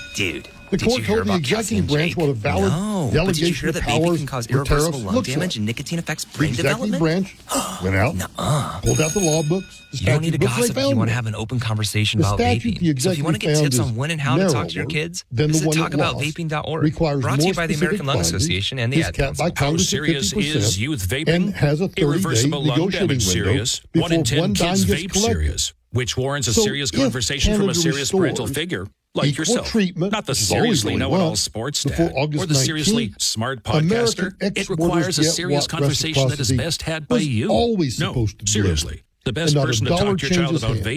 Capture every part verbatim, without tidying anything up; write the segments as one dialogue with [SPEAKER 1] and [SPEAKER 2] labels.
[SPEAKER 1] Dude,
[SPEAKER 2] The
[SPEAKER 1] did
[SPEAKER 2] court
[SPEAKER 1] you hear
[SPEAKER 2] told the
[SPEAKER 1] about Cassie
[SPEAKER 2] executive
[SPEAKER 1] and
[SPEAKER 2] branch
[SPEAKER 1] Jake?
[SPEAKER 2] what a valid
[SPEAKER 1] no, but did you
[SPEAKER 2] delegation
[SPEAKER 1] hear
[SPEAKER 2] of
[SPEAKER 1] that vaping
[SPEAKER 2] powers
[SPEAKER 1] can cause
[SPEAKER 2] with tariffs
[SPEAKER 1] irreversible lung
[SPEAKER 2] looks
[SPEAKER 1] damage
[SPEAKER 2] like.
[SPEAKER 1] and nicotine affects
[SPEAKER 2] The
[SPEAKER 1] brain
[SPEAKER 2] executive
[SPEAKER 1] development?
[SPEAKER 2] branch went out,
[SPEAKER 1] Nuh-uh.
[SPEAKER 2] pulled out the law books, the
[SPEAKER 1] You don't need to
[SPEAKER 2] statute books, they
[SPEAKER 1] gossip if you
[SPEAKER 2] found
[SPEAKER 1] want to
[SPEAKER 2] one.
[SPEAKER 1] have an open conversation
[SPEAKER 2] The
[SPEAKER 1] about
[SPEAKER 2] statute the
[SPEAKER 1] vaping. So if you want to
[SPEAKER 2] executive
[SPEAKER 1] get tips
[SPEAKER 2] found
[SPEAKER 1] on
[SPEAKER 2] is
[SPEAKER 1] when and how to talk to your
[SPEAKER 2] narrower
[SPEAKER 1] kids,
[SPEAKER 2] than the
[SPEAKER 1] visit
[SPEAKER 2] one it
[SPEAKER 1] talk about
[SPEAKER 2] was.
[SPEAKER 1] vaping dot org.
[SPEAKER 2] Requires
[SPEAKER 1] Brought to you
[SPEAKER 2] more
[SPEAKER 1] by the
[SPEAKER 2] specific
[SPEAKER 1] American Lung
[SPEAKER 2] findings,
[SPEAKER 1] Association and the
[SPEAKER 2] is
[SPEAKER 1] Ad
[SPEAKER 2] capped by
[SPEAKER 1] Council.
[SPEAKER 3] How
[SPEAKER 2] Congress at
[SPEAKER 3] serious
[SPEAKER 2] fifty percent,
[SPEAKER 3] is youth vaping?
[SPEAKER 2] and has a thirty-day
[SPEAKER 3] Irreversible lung
[SPEAKER 2] negotiating
[SPEAKER 3] damage
[SPEAKER 2] window
[SPEAKER 3] serious. One
[SPEAKER 2] before
[SPEAKER 3] in ten
[SPEAKER 2] one dime
[SPEAKER 3] kids
[SPEAKER 2] gets
[SPEAKER 3] vape
[SPEAKER 2] collected.
[SPEAKER 3] serious, which warrants a
[SPEAKER 2] So
[SPEAKER 3] serious
[SPEAKER 2] if
[SPEAKER 3] conversation from a
[SPEAKER 2] Canada
[SPEAKER 3] serious parental
[SPEAKER 2] restores
[SPEAKER 3] figure like
[SPEAKER 2] equal
[SPEAKER 3] yourself.
[SPEAKER 2] treatment,
[SPEAKER 3] Not the
[SPEAKER 2] which is always
[SPEAKER 3] seriously
[SPEAKER 2] really
[SPEAKER 3] know-it-all
[SPEAKER 2] want,
[SPEAKER 3] sports
[SPEAKER 2] before
[SPEAKER 3] dad
[SPEAKER 2] August
[SPEAKER 3] or the seriously
[SPEAKER 2] nineteenth,
[SPEAKER 3] smart podcaster.
[SPEAKER 2] American
[SPEAKER 3] It
[SPEAKER 2] exporters
[SPEAKER 3] requires a
[SPEAKER 2] get
[SPEAKER 3] serious
[SPEAKER 2] what
[SPEAKER 3] conversation that is
[SPEAKER 2] reciprocity
[SPEAKER 3] best had by
[SPEAKER 2] was
[SPEAKER 3] you.
[SPEAKER 2] always
[SPEAKER 3] no,
[SPEAKER 2] supposed to be.
[SPEAKER 3] seriously. The best
[SPEAKER 2] And not a
[SPEAKER 3] person to
[SPEAKER 2] dollar
[SPEAKER 3] talk to your child
[SPEAKER 2] changes
[SPEAKER 3] about
[SPEAKER 2] hands.
[SPEAKER 3] vaping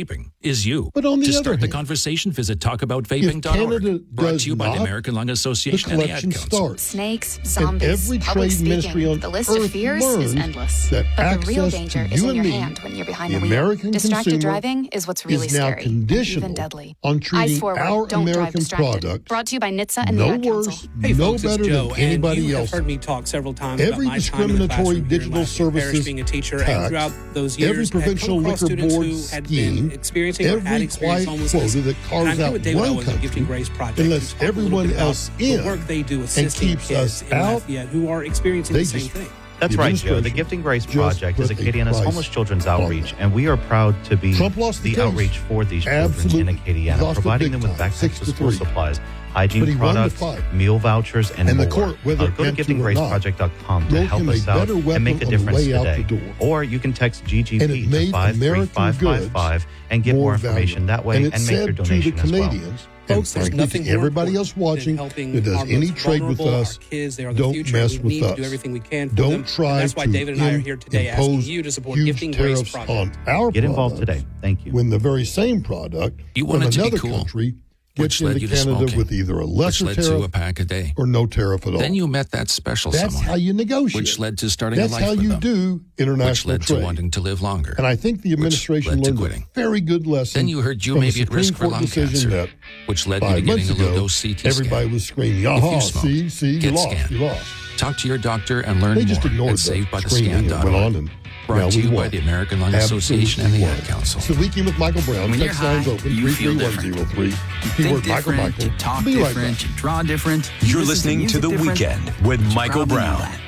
[SPEAKER 1] is you.
[SPEAKER 2] But on the
[SPEAKER 1] to
[SPEAKER 2] other
[SPEAKER 1] start the
[SPEAKER 2] hand,
[SPEAKER 1] conversation, visit talk about
[SPEAKER 2] if
[SPEAKER 1] vaping dot org.
[SPEAKER 2] Canada
[SPEAKER 1] Brought
[SPEAKER 2] does
[SPEAKER 1] to you by
[SPEAKER 2] not,
[SPEAKER 1] the American Lung
[SPEAKER 2] the
[SPEAKER 1] Association and the Ad
[SPEAKER 2] collection
[SPEAKER 1] Council.
[SPEAKER 2] starts.
[SPEAKER 4] Snakes,
[SPEAKER 2] And
[SPEAKER 4] zombies,
[SPEAKER 2] every
[SPEAKER 4] public
[SPEAKER 2] trade ministry
[SPEAKER 4] speaking.
[SPEAKER 2] on
[SPEAKER 4] The list
[SPEAKER 2] earth
[SPEAKER 4] of fears is
[SPEAKER 2] learns
[SPEAKER 4] endless.
[SPEAKER 2] that
[SPEAKER 4] But the real
[SPEAKER 2] access
[SPEAKER 4] danger
[SPEAKER 2] to
[SPEAKER 4] is
[SPEAKER 2] you
[SPEAKER 4] in your
[SPEAKER 2] and me,
[SPEAKER 4] hand when you're behind
[SPEAKER 2] the
[SPEAKER 4] the wheel.
[SPEAKER 2] American
[SPEAKER 4] Distracted
[SPEAKER 2] consumer,
[SPEAKER 4] driving is what's really
[SPEAKER 2] is now
[SPEAKER 4] scary, and
[SPEAKER 2] conditional
[SPEAKER 4] even deadly.
[SPEAKER 2] on
[SPEAKER 4] Eyes
[SPEAKER 2] treating
[SPEAKER 4] forward,
[SPEAKER 2] our
[SPEAKER 4] don't drive
[SPEAKER 2] American
[SPEAKER 4] distracted.
[SPEAKER 2] product
[SPEAKER 4] Brought to you by N H T S A and
[SPEAKER 2] no
[SPEAKER 4] the Ad
[SPEAKER 2] worse,
[SPEAKER 4] Council.
[SPEAKER 5] Hey
[SPEAKER 2] no
[SPEAKER 5] folks, it's
[SPEAKER 2] better
[SPEAKER 5] Joe,
[SPEAKER 2] than anybody
[SPEAKER 5] and you
[SPEAKER 2] else.
[SPEAKER 5] have heard me talk several times
[SPEAKER 2] Every
[SPEAKER 5] about my time in the
[SPEAKER 2] discriminatory
[SPEAKER 5] classroom here in
[SPEAKER 2] digital
[SPEAKER 5] Lashley Parish
[SPEAKER 2] services
[SPEAKER 5] being a teacher,
[SPEAKER 2] tax,
[SPEAKER 5] and throughout those years,
[SPEAKER 2] every
[SPEAKER 5] had come
[SPEAKER 2] provincial
[SPEAKER 5] across
[SPEAKER 2] liquor
[SPEAKER 5] students
[SPEAKER 2] board
[SPEAKER 5] who had
[SPEAKER 2] scheme,
[SPEAKER 5] been experiencing or had
[SPEAKER 2] every
[SPEAKER 5] experienced
[SPEAKER 2] quiet
[SPEAKER 5] homelessness.
[SPEAKER 2] quota that
[SPEAKER 5] And I
[SPEAKER 2] carves
[SPEAKER 5] knew
[SPEAKER 2] out
[SPEAKER 5] with David
[SPEAKER 2] one
[SPEAKER 5] Owens of
[SPEAKER 2] country
[SPEAKER 5] Gifting Grace Project,
[SPEAKER 2] and
[SPEAKER 5] who
[SPEAKER 2] lets
[SPEAKER 5] spoke a little
[SPEAKER 2] everyone
[SPEAKER 5] bit about
[SPEAKER 2] else
[SPEAKER 5] the
[SPEAKER 2] in
[SPEAKER 5] work they do
[SPEAKER 2] and
[SPEAKER 5] assisting
[SPEAKER 2] keeps
[SPEAKER 5] kids
[SPEAKER 2] us
[SPEAKER 5] in
[SPEAKER 2] out.
[SPEAKER 5] Lafayette who are experiencing
[SPEAKER 2] They
[SPEAKER 5] the same
[SPEAKER 2] just-
[SPEAKER 5] thing.
[SPEAKER 6] That's
[SPEAKER 2] The
[SPEAKER 6] right, Joe. The
[SPEAKER 2] administration
[SPEAKER 6] Gifting Grace
[SPEAKER 2] just
[SPEAKER 6] Project is
[SPEAKER 2] put a
[SPEAKER 6] Acadiana's
[SPEAKER 2] price
[SPEAKER 6] homeless children's
[SPEAKER 2] on
[SPEAKER 6] outreach,
[SPEAKER 2] that.
[SPEAKER 6] and we are proud to be
[SPEAKER 2] Trump lost the
[SPEAKER 6] the
[SPEAKER 2] case.
[SPEAKER 6] outreach for these children
[SPEAKER 2] Absolutely.
[SPEAKER 6] in Acadiana,
[SPEAKER 2] Lost it
[SPEAKER 6] providing
[SPEAKER 2] big
[SPEAKER 6] them with
[SPEAKER 2] time,
[SPEAKER 6] backpacks
[SPEAKER 2] six
[SPEAKER 6] with
[SPEAKER 2] to
[SPEAKER 6] school
[SPEAKER 2] three.
[SPEAKER 6] supplies,
[SPEAKER 2] But
[SPEAKER 6] hygiene
[SPEAKER 2] he won the
[SPEAKER 6] products,
[SPEAKER 2] fight.
[SPEAKER 6] meal vouchers, and,
[SPEAKER 2] And the
[SPEAKER 6] more.
[SPEAKER 2] court, whether
[SPEAKER 6] Uh,
[SPEAKER 2] it
[SPEAKER 6] go to
[SPEAKER 2] meant to
[SPEAKER 6] gifting
[SPEAKER 2] or
[SPEAKER 6] grace
[SPEAKER 2] not,
[SPEAKER 6] project dot com to
[SPEAKER 2] wrote
[SPEAKER 6] help
[SPEAKER 2] him a
[SPEAKER 6] us out
[SPEAKER 2] better weapon
[SPEAKER 6] and make a
[SPEAKER 2] on the
[SPEAKER 6] difference
[SPEAKER 2] way out
[SPEAKER 6] today.
[SPEAKER 2] the door.
[SPEAKER 6] Or you can text G G
[SPEAKER 2] And
[SPEAKER 6] P
[SPEAKER 2] it made
[SPEAKER 6] to five three
[SPEAKER 2] American
[SPEAKER 6] five five five and get more information
[SPEAKER 2] valuable.
[SPEAKER 6] that way
[SPEAKER 2] and,
[SPEAKER 6] and,
[SPEAKER 2] it
[SPEAKER 6] make
[SPEAKER 2] said
[SPEAKER 6] your donation
[SPEAKER 2] to the
[SPEAKER 6] as well.
[SPEAKER 2] Canadians,
[SPEAKER 5] Folks,
[SPEAKER 2] and
[SPEAKER 5] there's
[SPEAKER 2] frankly,
[SPEAKER 5] nothing
[SPEAKER 2] to
[SPEAKER 5] more
[SPEAKER 2] everybody
[SPEAKER 5] important
[SPEAKER 2] else
[SPEAKER 5] than
[SPEAKER 2] watching
[SPEAKER 5] helping
[SPEAKER 2] that does
[SPEAKER 5] our
[SPEAKER 2] any
[SPEAKER 5] most
[SPEAKER 2] trade with
[SPEAKER 5] vulnerable,
[SPEAKER 2] us,
[SPEAKER 5] our kids. They are the
[SPEAKER 2] don't
[SPEAKER 5] future.
[SPEAKER 2] mess
[SPEAKER 5] we
[SPEAKER 2] with
[SPEAKER 5] need to
[SPEAKER 2] us.
[SPEAKER 5] do everything we can for
[SPEAKER 2] Don't
[SPEAKER 5] them.
[SPEAKER 2] try
[SPEAKER 5] And that's why
[SPEAKER 2] to
[SPEAKER 5] David and I are here today asking
[SPEAKER 2] impose
[SPEAKER 5] you to support
[SPEAKER 2] huge
[SPEAKER 5] Gifting Grace
[SPEAKER 2] tariffs
[SPEAKER 5] Project.
[SPEAKER 2] on our
[SPEAKER 6] Get involved
[SPEAKER 2] products
[SPEAKER 6] today. Thank you.
[SPEAKER 2] when the very same product
[SPEAKER 1] You
[SPEAKER 2] from
[SPEAKER 1] wanted to be
[SPEAKER 2] another
[SPEAKER 1] cool,
[SPEAKER 2] country
[SPEAKER 1] which
[SPEAKER 2] gets
[SPEAKER 1] led
[SPEAKER 2] into
[SPEAKER 1] you to
[SPEAKER 2] Canada
[SPEAKER 1] smoking,
[SPEAKER 2] with either a
[SPEAKER 1] which
[SPEAKER 2] lesser
[SPEAKER 1] led to a
[SPEAKER 2] tariff
[SPEAKER 1] pack a day.
[SPEAKER 2] or no tariff at all.
[SPEAKER 1] Then you met that special
[SPEAKER 2] That's
[SPEAKER 1] someone,
[SPEAKER 2] how you negotiate.
[SPEAKER 1] which led to starting
[SPEAKER 2] That's
[SPEAKER 1] a life
[SPEAKER 2] how
[SPEAKER 1] with
[SPEAKER 2] you
[SPEAKER 1] them,
[SPEAKER 2] do international
[SPEAKER 1] which led
[SPEAKER 2] trade.
[SPEAKER 1] to wanting to live longer.
[SPEAKER 2] And I think the administration
[SPEAKER 1] led to
[SPEAKER 2] learned a
[SPEAKER 1] quitting.
[SPEAKER 2] very good lesson.
[SPEAKER 1] Then you heard you
[SPEAKER 2] from
[SPEAKER 1] may
[SPEAKER 2] a
[SPEAKER 1] be at
[SPEAKER 2] Supreme
[SPEAKER 1] risk for
[SPEAKER 2] Court
[SPEAKER 1] lung
[SPEAKER 2] decision
[SPEAKER 1] cancer,
[SPEAKER 2] that
[SPEAKER 1] which led you
[SPEAKER 2] five
[SPEAKER 1] to getting
[SPEAKER 2] months
[SPEAKER 1] a
[SPEAKER 2] ago,
[SPEAKER 1] low-dose C T
[SPEAKER 2] everybody
[SPEAKER 1] scan.
[SPEAKER 2] was screaming,
[SPEAKER 1] If you
[SPEAKER 2] "Aha!
[SPEAKER 1] smoked,
[SPEAKER 2] See, see, you
[SPEAKER 1] get
[SPEAKER 2] lost,
[SPEAKER 1] scanned.
[SPEAKER 2] you lost."
[SPEAKER 1] Talk to your doctor and learn
[SPEAKER 2] They
[SPEAKER 1] more
[SPEAKER 2] just ignored
[SPEAKER 1] at
[SPEAKER 2] the
[SPEAKER 1] saved by the
[SPEAKER 2] screening
[SPEAKER 1] scan
[SPEAKER 2] and
[SPEAKER 1] dot
[SPEAKER 2] went
[SPEAKER 1] org.
[SPEAKER 2] on and
[SPEAKER 1] Brought
[SPEAKER 2] now
[SPEAKER 1] to
[SPEAKER 2] we
[SPEAKER 1] you by
[SPEAKER 2] won.
[SPEAKER 1] the American Lung Association and
[SPEAKER 2] Absolutely
[SPEAKER 1] the
[SPEAKER 2] won.
[SPEAKER 1] Ad Council.
[SPEAKER 2] It's the Weekend with Michael Brown.
[SPEAKER 7] When you're
[SPEAKER 2] Text lines
[SPEAKER 7] high,
[SPEAKER 2] open
[SPEAKER 7] you
[SPEAKER 2] three
[SPEAKER 7] feel
[SPEAKER 2] three one
[SPEAKER 7] different.
[SPEAKER 2] zero three.
[SPEAKER 7] You think
[SPEAKER 2] Keyword Michael
[SPEAKER 7] different,
[SPEAKER 2] Michael.
[SPEAKER 7] you talk
[SPEAKER 2] Be right
[SPEAKER 7] different,
[SPEAKER 2] back.
[SPEAKER 7] you draw different. You
[SPEAKER 8] You're
[SPEAKER 7] listen
[SPEAKER 8] listening to
[SPEAKER 7] music
[SPEAKER 8] The
[SPEAKER 7] different.
[SPEAKER 8] Weekend with
[SPEAKER 7] You
[SPEAKER 8] Michael
[SPEAKER 7] probably know
[SPEAKER 8] Brown.
[SPEAKER 7] that.